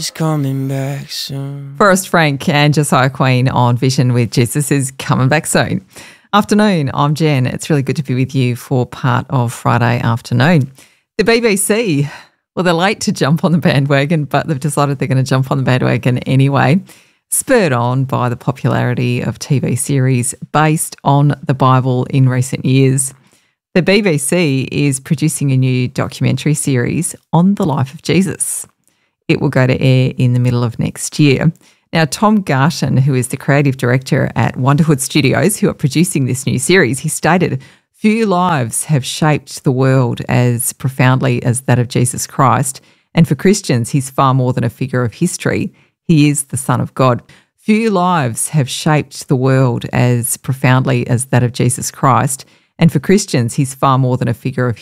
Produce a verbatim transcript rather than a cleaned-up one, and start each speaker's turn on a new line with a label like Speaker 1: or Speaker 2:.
Speaker 1: He's coming back soon.
Speaker 2: Forrest Frank and Josiah Queen on Vision with Jesus is coming back soon. Afternoon, I'm Jen. It's really good to be with you for part of Friday afternoon. The B B C, well, they're late to jump on the bandwagon, but they've decided they're going to jump on the bandwagon anyway, spurred on by the popularity of T V series based on the Bible in recent years. The B B C is producing a new documentary series on the life of Jesus. It will go to air in the middle of next year. Now, Tom Garton, who is the creative director at Wonderhood Studios, who are producing this new series, he stated, "Few lives have shaped the world as profoundly as that of Jesus Christ, and for Christians, he's far more than a figure of history. He is the Son of God. Few lives have shaped the world as profoundly as that of Jesus Christ, and for Christians, he's far more than a figure of